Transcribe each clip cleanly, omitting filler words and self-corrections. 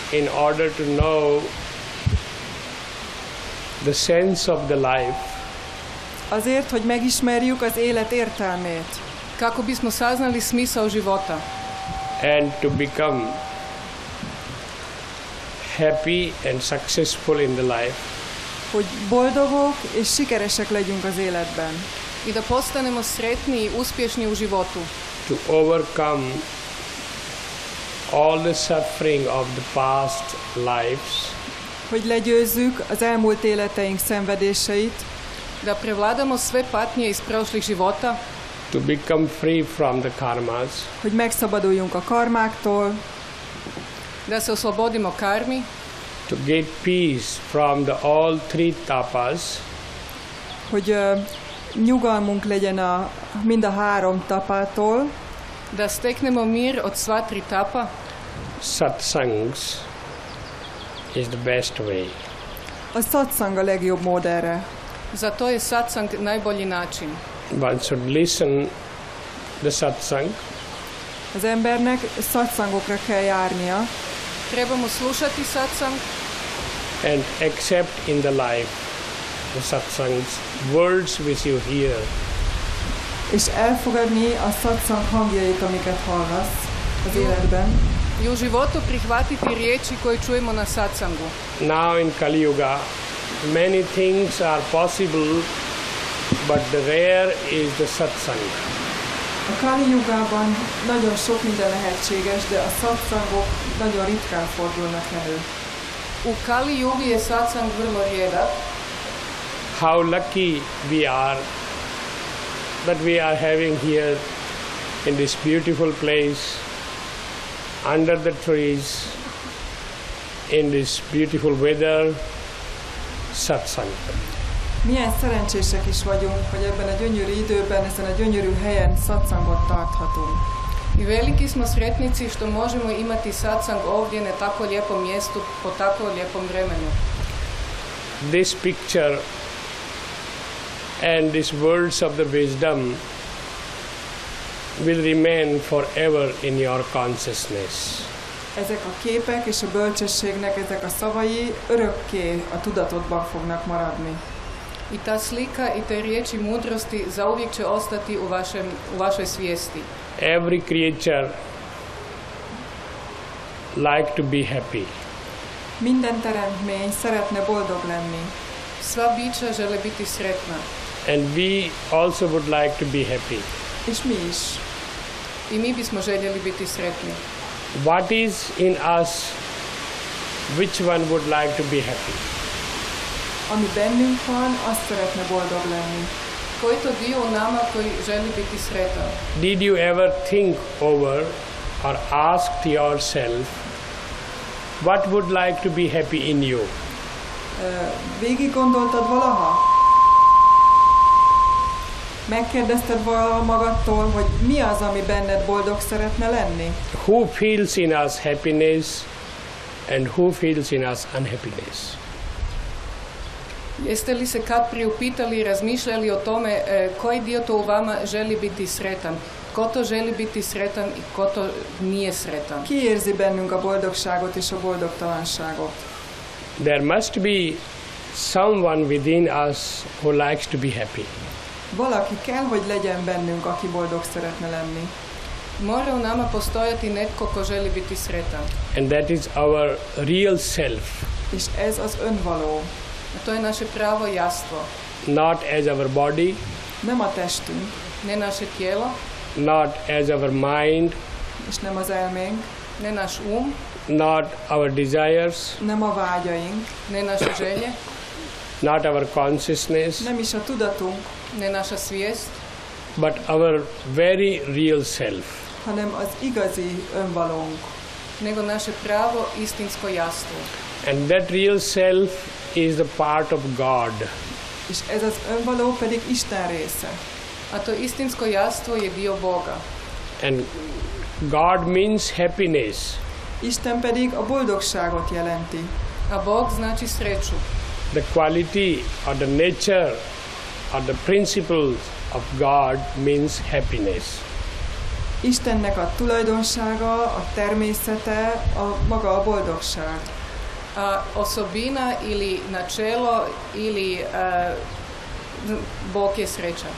in order to know the sense of the life. Azért, hogy megismerjük az élet értelmét. Kako bismo saznali smisao života. And to become happy and successful in the life. Hogy boldogok és sikeresek legyünk az életben. I da postanemo sretni i uspješni u životu. To overcome all the suffering of the past lives. Hogy legyőzzük az elmúlt életeink szenvedéseit. Da prevladamo sve patnje iz prošlih života. To become free from the karmas. Hogy megszabaduljunk a karmáktól. Da se oslobodimo karmi. To get peace from all three tapas. Hogy nyugalmunk legyen mind a három tapától. Da steknemo mir od sva tri tapa. Satsangs is the best way. A satsang a legjobb mód erre. Zato je satsang najbolji način. One should listen the satsang. Az embernek satsangokra kell járnia. Trebamo slušati satsang. And accept in the life the satsangs, words which you hear. És elfogadni a satsang hangjait, amiket hallasz az életben. I u životu prihvatiti riječi koje čujemo na satsangu. Now in Kali Yuga, many things are possible, but the rare is the satsang. A Kali Yugában nagyon sok minden lehetséges, de a satsangok nagyon ritkán fordulnak elő. U Kali Yugi je satsang vrlo rijedak. How lucky we are that we are having here in this beautiful place, under the trees, in this beautiful weather, satsang. Milyen szerencsések is vagyunk, hogy ebben a gyönyörű időben, ezen a gyönyörű helyen satsangot tarthatunk. I veliki smo sretnici što možemo imati satsang ovdje na tako lijepom mjestu, po tako lijepom vremenu. This picture and these words of the wisdom will remain forever in your consciousness. Ezek a képek és a bölcsességnek ezek a szavai örökké a tudatodban fognak maradni. I ta slika i te riječi mudrosti zauvijek će ostati u vašoj svijesti. Every creature like to be happy. Minden teremtmény szeretne boldog lenni. Sva bića žele biti sretna. And we also would like to be happy. És mi is. I mi bismo željeli biti sretni. What is in us, which one would like to be happy? Ami bennünk van, azt szeretne boldog lenni. Koji to dio u nama koji želi biti sretan? Did you ever think over or asked yourself what would like to be happy in you? Végig gondoltad valaha? Megkérdezted valaha magadtól, hogy mi az, ami benned boldog szeretne lenni? Who feels in us happiness and who feels in us unhappiness? Jeste li se kad priupitali i razmišljali o tome koji dio to u vama želi biti sretan? Ko to želi biti sretan i ko to nije sretan? Ki érzi bennünk a boldogságot és a boldogtalanságot? There must be someone within us who likes to be happy. Valaki kell, hogy legyen bennünk, aki boldog szeretne lenni. Mora u nama postojati netko ko želi biti sretan. And that is our real self. És ez az önvaló. A to je naše pravo jastvo. Not as our body. Nem a testünk. Ne naše tijelo. Not as our mind. És nem az elménk. Ne naš Not our desires. Nem a vágyaink. Ne naše želje. Not our consciousness. Nem is a tudatunk. Ne naša svijest. But our very real self. Hanem az igazi önvalónk. Nego naše pravo istinsko jastvo. And that real self is the part of God. És ez az önvaló pedig Isten része. A to istinsko jastvo je dio Boga. And God means happiness. Isten pedig a boldogságot jelenti. A Bog znači sreću. The quality or the nature or the principles of God means happiness. Istennek a tulajdonsága, a természete, maga a boldogság. Osobina ili načelo ili Bog je srećan.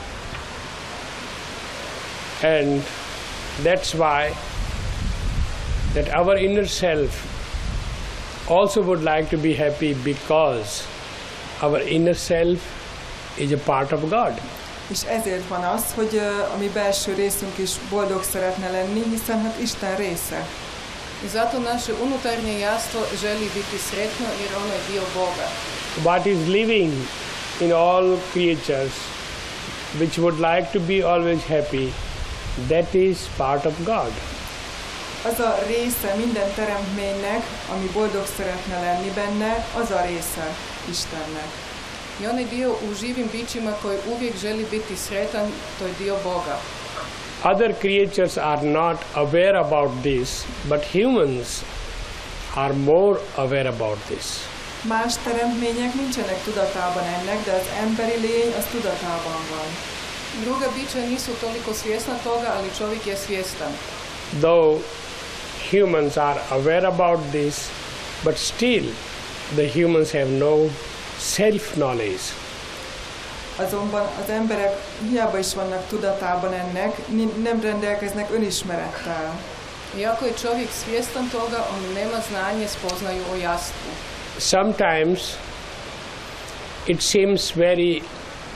And that's why that our inner self also would like to be happy, because our inner self is a part of God. És ezért van az, hogy a mi belső részünk is boldog szeretne lenni, hiszen hát Isten része. I zato naše unutarnje jastvo želi biti sretno jer ono je dio Boga. What is living in all creatures, which would like to be always happy, that is part of God. Az a része minden teremtménynek, ami boldog szeretne lenni benne, az a része Istennek. I onaj dio u živim bićima koji uvijek želi biti sretan, to je dio Boga. Other creatures are not aware about this, but humans are more aware about this. Más teremtmények nincsenek tudatában ennek, de az emberi lény az tudatában van. Druga bića nisu toliko svjesna toga, ali čovjek je svjestan. Though humans are aware about this, but still the humans have no self-knowledge. Azonban az emberek hiába is vannak tudatában ennek, nem rendelkeznek önismerettel. Iako je čovjek svjestan toga, on nema znanje, spoznaju o jastvu. Sometimes it seems very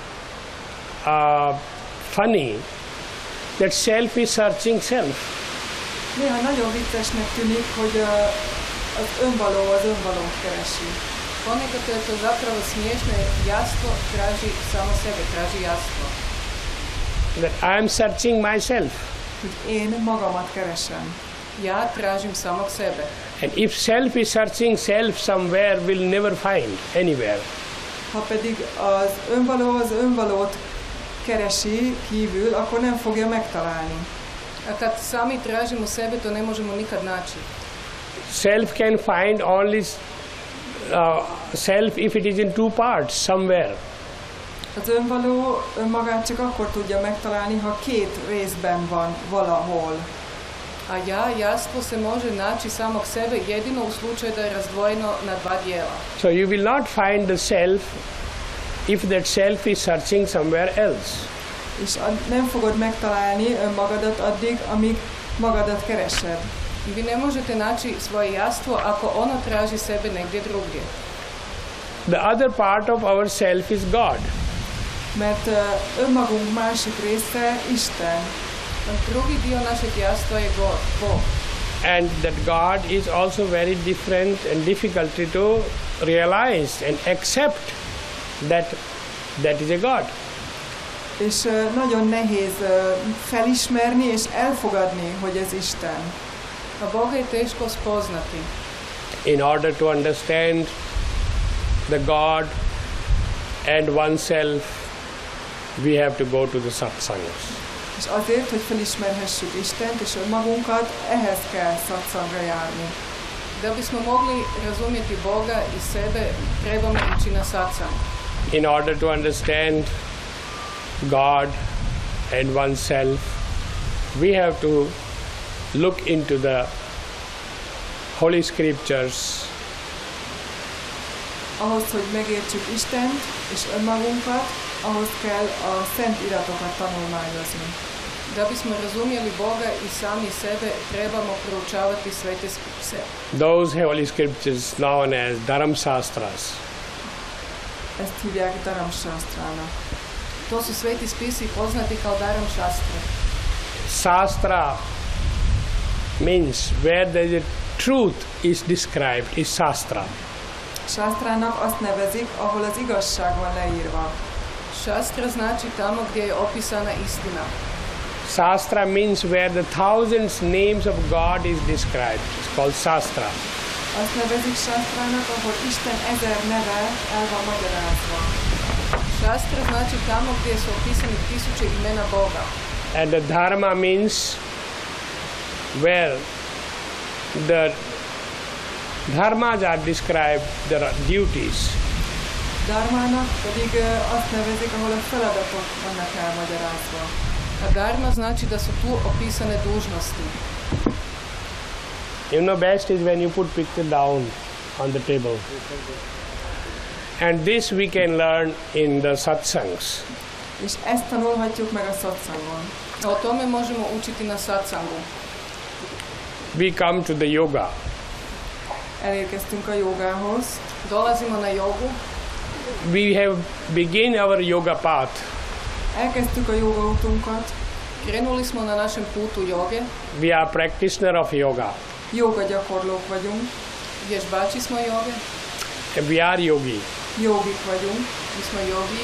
funny that self is searching self. Néha nagyon viccesnek tűnik, hogy az önvalót keresi. Ponekad je to zapravo smiješno jer jastvo traži samo sebe, traži jastvo. That I am searching myself. Hogy én magamat keresem. Ja tražim samog sebe. And if self is searching self somewhere, will never find anywhere. Ha pedig az önvalót keresi kívül, akkor nem fogja megtalálni. A kad sami tražimo sebe, to ne možemo nikad naći. Self can find only self if it is in two parts somewhere. Az önvaló önmagát csak akkor tudja megtalálni, ha két részben van valahol. A jastvo se može naći samog sebe jedino u slučaju da je razdvojeno na dva dijela. So you will not find the self if that self is searching somewhere else. És nem fogod megtalálni önmagadat addig, amíg magadat keresed. Vi ne možete naći svoje jastvo ako ono traži sebe negdje drugdje. The other part of our self is God. Mert önmagunk másik része Isten. Drugi dio našeg jastva je Bog. And that God is also very different and difficult to realize and accept that is a God. És nagyon nehéz felismerni és elfogadni, hogy ez Isten. A Boga je teško spoznati. In order to understand the God and oneself, we have to go to the satsangs. És azért, hogy felismerhessük Istent és önmagunkat, ehhez kell satsangra járni. Da bismo mogli razumjeti Boga i sebe, trebamo ići na satsang. In order to understand God and oneself, we have to look into the Holy Scriptures. Ahhoz, hogy megértsük Istent és önmagunkat, ahhoz kell a szent iratokat tanulmányozni. Da bismo razumjeli Boga i sami sebe, trebamo proučavati svete spise. Those Holy Scriptures known as Dharam Shastras. Ezt hívják Dharam Shastrának. To su sveti spisi poznati kao Dharam Shastra. Shastra means where the truth is described is Shastra. Shastrának azt nevezik, ahol az igazság van leírva. Shastra znači tamo gdje je opisana istina. Shastra means where the thousands names of God is described. It's called Shastra. Azt nevezik Shastrának, ahol Isten 1000 neve el van magyarázva. Shastra znači tamo gdje su opisani tisuće imena Boga. And the Dharma means where the dharmas are described, there are duties. Dharmának pedig azt nevezik, ahol a feladatok vannak elmagyarázva. A dharma znači da su tu opisane dužnosti. You know, best is when you put picture down on the table. And this we can learn in the satsangs. És ezt tanulhatjuk meg a satsangon. O tome možemo učiti na satsangu. We come to the yoga. Elérkeztünk a jogához. Dolazimo na jogu. We have begun our yoga path. Elkezdtük a joga utunkat. Krenuli smo na našem putu joge. We are practitioner of yoga. Joga gyakorlók vagyunk. Vježbači smo joge. And we are yogi. Jogik vagyunk. Mi smo jogi.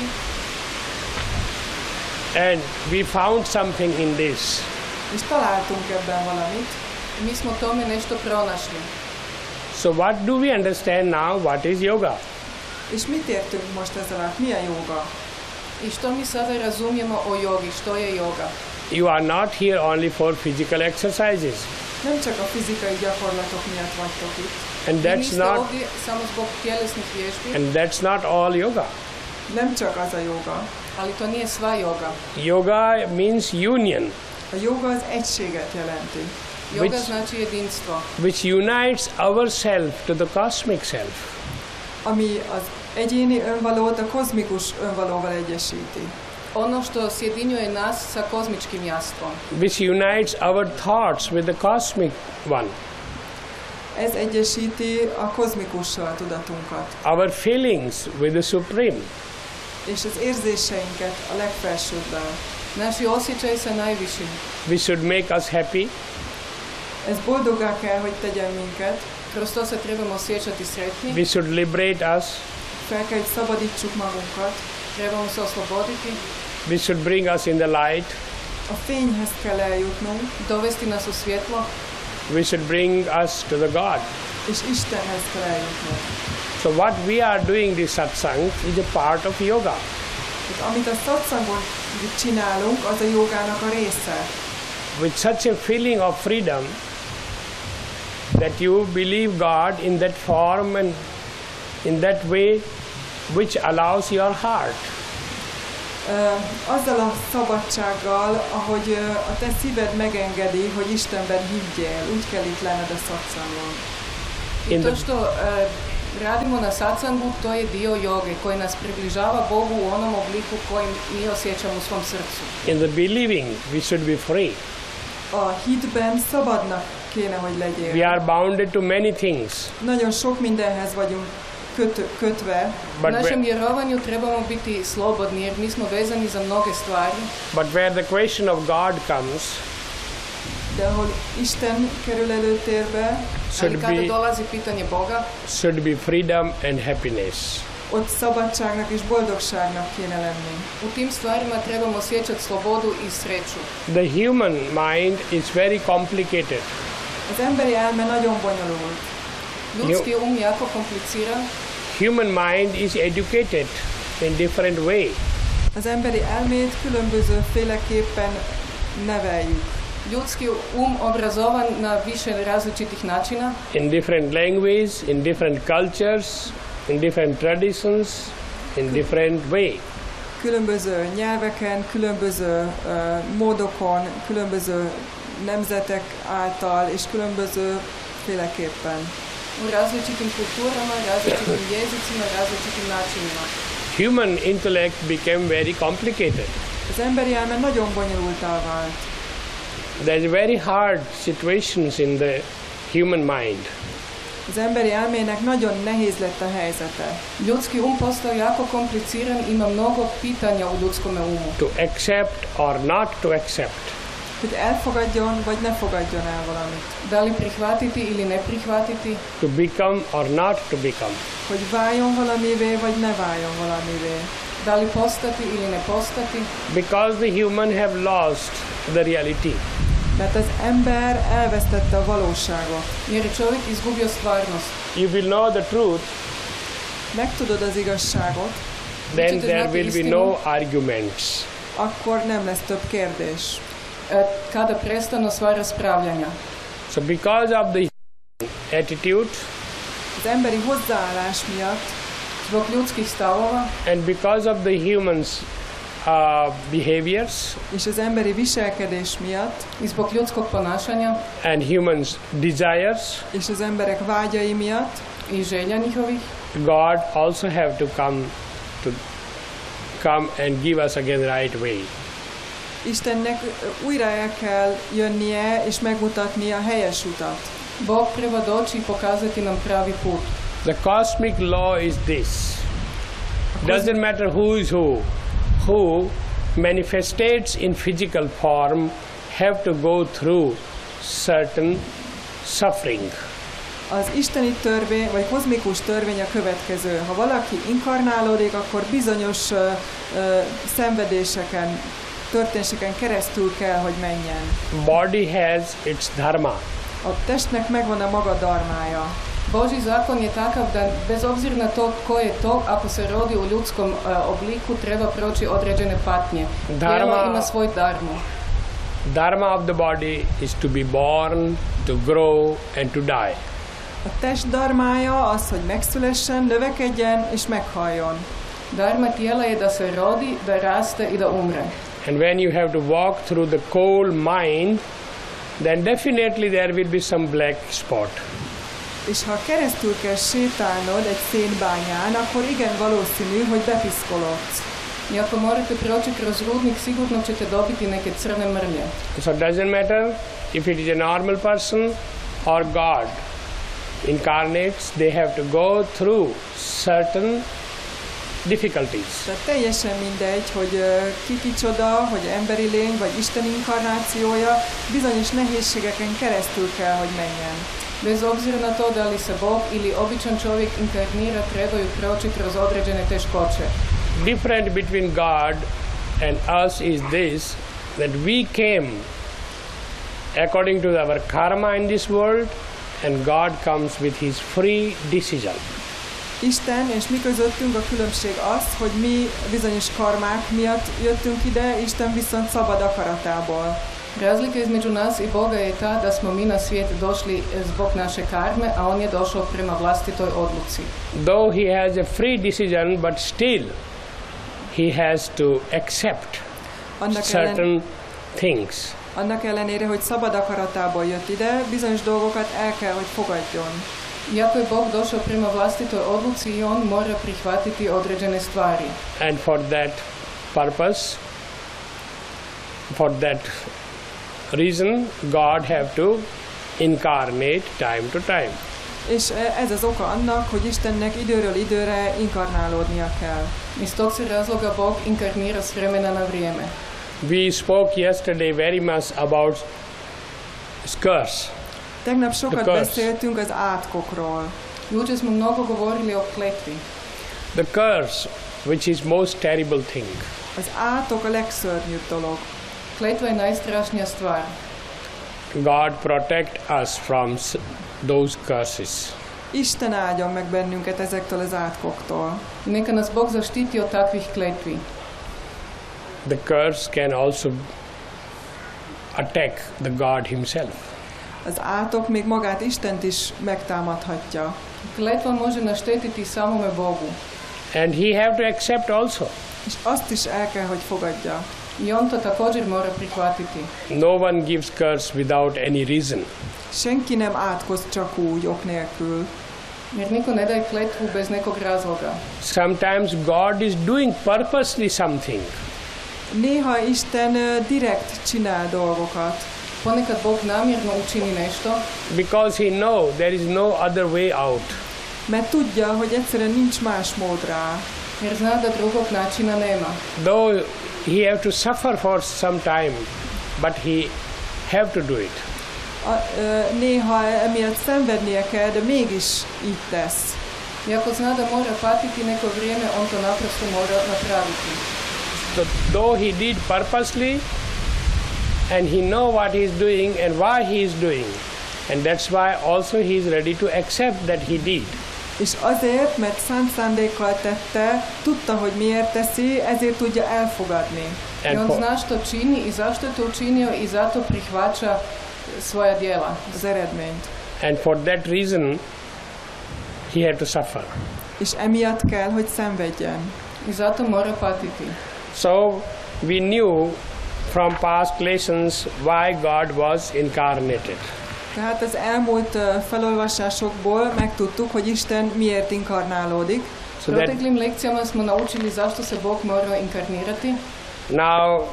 And we found something in this. És találtunk ebben valamit. Mi smo tome nešto pronašli. So what do we understand now? What is yoga? És mit értünk most ez alatt? Mi a joga? I što mi sada razumijemo o jogi? Što je joga? You are not here only for physical exercises. Nem csak a fizikai gyakorlatok miatt vagytok itt. And Vi that's niste not ovdje samo zbog tjelesnih vježbi, and that's not all yoga. Nem csak az a joga. ali to nije sva joga. Yoga means union, A joga az egységet jelenti, Joga Which- znači jedinstvo, which unites ourself to the cosmic self. ami az egyéni önvalót a kozmikus önvalóval egyesíti. ono što sjedinjuje nas sa kozmičkim jastvom, Which unites our thoughts with the cosmic one. Ez egyesíti a kozmikussal a tudatunkat, Our feelings with the supreme. és az érzéseinket a legfelsőbbel. naši osjećaj sa najvišim. Which should make us happy. Ez boldoggá kell, hogy tegyen minket, Kroz to se trebamo osjećati sretni, Which should liberate us. fel kell, hogy szabadítsuk magunkat, trebamo se osloboditi, Which should bring us in the light. a fényhez kell eljutnunk, dovesti nas u svjetlo, Which should bring us to the God. és Istenhez kell eljutnunk. So what we are doing this satsang is a part of yoga. Tehát amit a szatszangon csinálunk, az a jogának a része. With such a feeling of freedom that you believe God in that form and in that way which allows your heart. Azzal a szabadsággal, ahogy a te szíved megengedi, hogy Istenben higgyél, úgy kell itt lenned a szatszangon. In to the, što radimo na satsangu, to je dio joge koji nas približava Bogu u onom obliku koji mi osjećamo u svom srcu. in the believing, we should be free. A hitben szabadnak kéne, hogy We legyél. are bounded to many things, Nagyon sok mindenhez vagyunk kötve, U but našem where, vjerovanju trebamo biti slobodni jer mi smo vezani za mnoge stvari, but where the question of God comes, de ahol Isten kerül előtérbe, ali should kada be dolazi pitanje Boga, should be freedom and happiness. ott szabadságnak és boldogságnak kéne lenni. u tim stvarima trebamo osjećati slobodu i sreću. The human mind is very complicated. Az emberi elme nagyon bonyolult. Ljudski um jako kompliciran, Human mind is educated in different way. Az emberi elmét különböző féleképpen neveljük. ljudski um obrazovan na više različitih načina, In different languages, in different cultures, in different traditions, in different way. Különböző nyelveken, különböző módokon, különböző nemzetek által és különböző féleképpen. u različitim kulturama, različitim jezicima, različitim načinima. Human intellect became very complicated. Az emberi elme nagyon bonyolultá vált. There's very hard situations in the human mind. Az emberi elmének nagyon nehéz lett a helyzete. Ljudski um postao jako kompliciran, ima mnogo pitanja u ljudskome umu. To accept or not to accept. Hogy elfogadjon, vagy ne fogadjon el valamit. Da li prihvatiti ili ne prihvatiti, To become or not to become. Hogy váljon valamivé, vagy ne váljon valamivé. da li postati ili ne postati, Because the human have lost the reality. Mert az ember elvesztette a valóságot. jer je čovjek izgubio stvarnost. You will know the truth, Megtudod az igazságot, then there will be no arguments. akkor nem lesz több kérdés. Kada prestanu sva raspravljanja. So because of the attitude Az emberi hozzáállás miatt Zbog ljudskih stavova and because of the humans behaviors és az emberi viselkedés miatt, i zbog ljudskog ponašanja and humans' desires, és az emberek vágyai miatt, i želja njihovih, God also have to come and give us again the right way. Istennek újra el kell jönnie és megmutatni a helyes utat. Bog treba doći i pokazati nam pravi put. The cosmic law is this. Doesn't matter who is who manifestates in physical form have to go through certain suffering. Az isteni törvény, vagy kozmikus törvény a következő. Ha valaki inkarnálódik, akkor bizonyos szenvedéseken, történéseken keresztül kell, hogy menjen. Body has its dharma. A testnek megvan a maga dharmája. Božji zakon je takav da bez obzira na to ko je to, ako se rodi u ljudskom obliku, treba proći određene patnje. Tijelo ima svoj dharmu. Dharma of the body is to be born, to grow and to die. A test dharmája az, hogy megszülessen, növekedjen és meghaljon. Dharma tijela je da se rodi, da raste i da umre. And when you have to walk through the coal mine, then definitely there will be some black spot. És ha keresztül kell sétálnod egy szénbányán, akkor igen valószínű, hogy bepiszkolodsz. I ako morate proći kroz rudnik, sigurno ćete dobiti neke crne mrlje. So it doesn't matter if it is a normal person or God incarnates, they have to go through certain difficulties. Tehát teljesen mindegy, hogy ki kicsoda, hogy emberi lény, vagy Isten inkarnációja, bizonyos nehézségeken keresztül kell, hogy menjen. Bez obzira na to da li se Bog ili običan čovjek inkarnira, trebaju proći kroz određene teškoće. Difference between God and us is this, that we came according to our karma in this world, and God comes with his free decision. Isten és mi közöttünk a különbség az, hogy mi bizonyos karmák miatt jöttünk ide, Isten viszont szabad akaratából. Razlika između nas i Boga je ta da smo mi na svijet došli zbog naše karme, a on je došao prema vlastitoj odluci. Though he has a free decision, but still he has to accept certain things. Annak ellenére, hogy szabad akaratából jött ide, bizonyos dolgokat el kell, hogy fogadjon. Iako je Bog došao prema vlastitoj odluci, i on mora prihvatiti određene stvari. And for that purpose, for that reason, God have to incarnate time to time. És ez az oka annak, hogy Istennek időről időre inkarnálódnia kell. Iz tog se razloga Bog inkarnira s vremena na vrijeme. We spoke yesterday very much about curse. Tegnap sokat beszéltünk az átkokról. Jučer smo mnogo govorili o kletvi. The curse, which is most terrible thing. Az átok a legszörnyűbb dolog. Kletva je najstrašnija stvar. God protect us from those curses. Isten áldjon meg bennünket ezektől az átkoktól. Neka nas Bog zaštiti od takvih kletvi. The curse can also attack the God himself. Az átok még magát Istent is megtámadhatja. Kletva može naštetiti samome Bogu. And he have to accept also. És azt is el kell, hogy fogadja. I on to također mora prihvatiti. No one gives curse without any reason. Senki nem átkoz csak úgy, ok nélkül. Jer niko ne daje kletvu bez nekog razloga. Sometimes God is doing purposely something. Néha Isten direkt csinál dolgokat. Ponekad Bog namjerno učini nešto. Because he know there is no other way out. Mert tudja, hogy egyszerűen nincs más mód rá. Jer zna da drugog načina nema. Though he have to suffer for some time, but he have to do it. Néha emiatt szenvednie kell, de mégis így tesz. Iako zna da mora patiti neko vrijeme, on to naprosto mora napraviti. So, though he did purposely, and he know what he is doing and why he is doing, and that's why also he is ready to accept that he did. És azért, mert szánt szándékkal tette, tudta, hogy miért teszi, ezért tudja elfogadni. I on zna što čini i zašto je to učinio i zato prihvaća svoja djela. Az eredményt. And for that reason, he had to suffer. És emiatt kell, hogy szenvedjen. I zato mora patiti. So we knew from past lessons why God was incarnated. Tehát az elmúlt felolvasásokból megtudtuk, hogy Isten miért inkarnálódik. So proteklim lekcijama smo naučili zašto se Bog mora inkarnirati. Now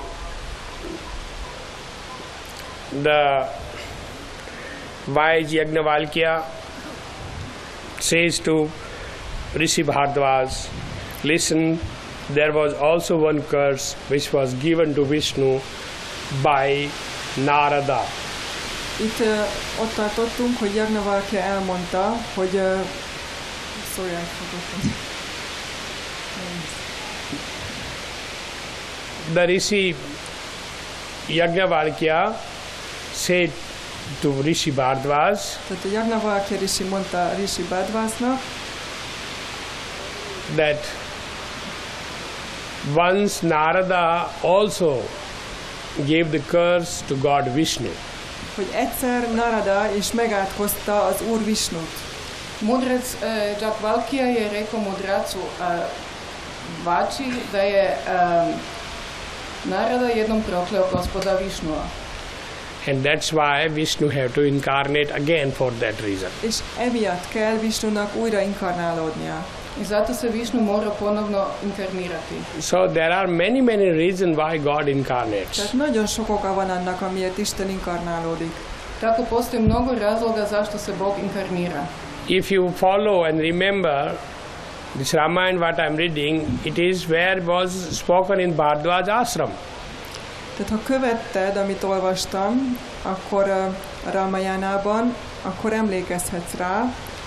the wise Yajnavalkya says to Rishi Bhardwaj, listen, there was also one curse which was given to Vishnu by Narada. Itt ott tartottunk, hogy Yajnavalkya elmondta, hogy szóljál fogottan. The Rishi Yajnavalkya said to Rishi Bhardwaj, tehát a Yajnavalkya Rishi mondta Rishi Bhardwajnak, that once Narada also gave the curse to God Vishnu. Hogy egyszer Narada is megátkozta az Úr Visnut. Mudrac Jajnavalkya je rekao mudracu Vači da je Narada jednom prokleo gospoda Višnua. And that's why Vishnu have to incarnate again for that reason. És emiatt kell Visnunak újra inkarnálódnia. I zato se Višnu mora ponovno inkarnirati. So there are many reasons why God incarnates. Tehát nagyon sok oka van annak, amiért Isten inkarnálódik. Tako postoji mnogo razloga zašto se Bog inkarnira. If you follow and remember this Ramayana what I am reading, it is where was spoken in Bhardwaj ashram. Tehát ha követted, amit olvastam, akkor a Ramayánában, akkor emlékezhetsz rá,